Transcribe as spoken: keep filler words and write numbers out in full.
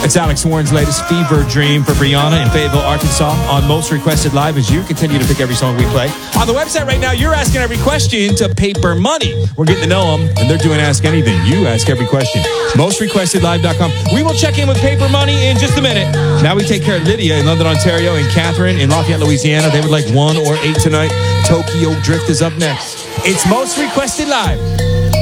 It's Alex Warren's latest fever dream for Brianna in Fayetteville, Arkansas on Most Requested Live as you continue to pick every song we play. On the website right now, you're asking every question to Paper Money. We're getting to know them, and they're doing Ask Anything. You ask every question. most requested live dot com. We will check in with Paper Money in just a minute. Now we take care of Lydia in London, Ontario, and Catherine in Lafayette, Louisiana. They would like one or eight tonight. Tokyo Drift is up next. It's Most Requested Live.